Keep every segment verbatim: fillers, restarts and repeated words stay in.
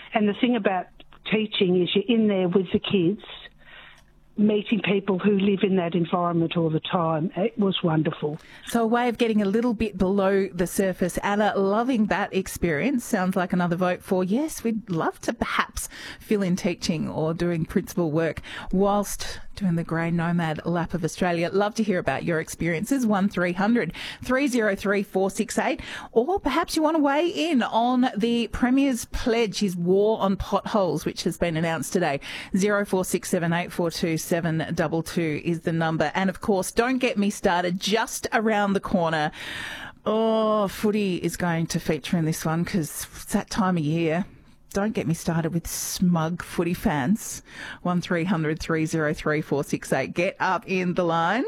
And the thing about teaching is you're in there with the kids, meeting people who live in that environment all the time. It was wonderful. So a way of getting a little bit below the surface. Anna, loving that experience. Sounds like another vote for yes, we'd love to perhaps fill in teaching or doing principal work whilst doing the Grey Nomad Lap of Australia. Love to hear about your experiences. one three hundred three oh three four six eight. Or perhaps you want to weigh in on the Premier's pledge, his war on potholes, which has been announced today. zero four six seven eight four two seven two two is the number. And of course, don't get me started, just around the corner. Oh, footy is going to feature in this one because it's that time of year. Don't get me started with smug footy fans. one three hundred three oh three four six eight. Get up in the line.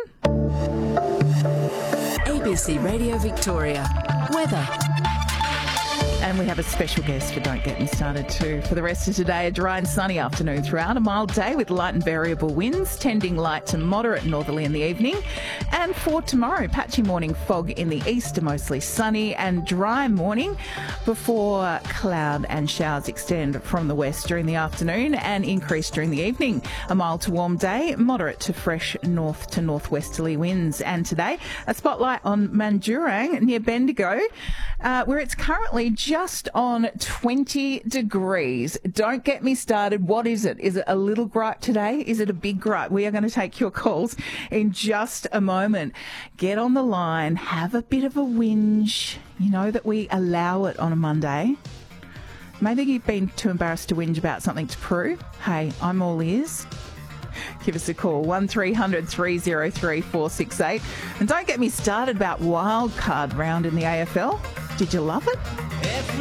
A B C Radio Victoria. Weather. And we have a special guest for Don't Get Me Started too. For the rest of today, a dry and sunny afternoon throughout, a mild day with light and variable winds, tending light to moderate northerly in the evening. And for tomorrow, patchy morning fog in the east, mostly sunny and dry morning before cloud and showers extend from the west during the afternoon and increase during the evening. A mild to warm day, moderate to fresh north to northwesterly winds. And today, a spotlight on Mandurang near Bendigo, uh, where it's currently just on twenty degrees. Don't get me started. What is it? Is it a little gripe today? Is it a big gripe? We are going to take your calls in just a moment. Get on the line. Have a bit of a whinge. You know that we allow it on a Monday. Maybe you've been too embarrassed to whinge about something to prove. Hey, I'm all ears. Give us a call, one three hundred three oh three four six eight. And don't get me started about wild card round in the A F L. Did you love it?